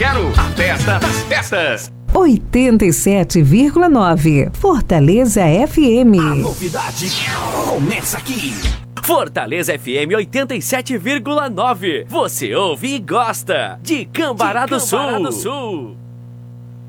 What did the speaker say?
quero a festa das festas. 87,9 Fortaleza FM. A novidade começa aqui. Fortaleza FM 87,9. Você ouve e gosta de Cambará do Sul.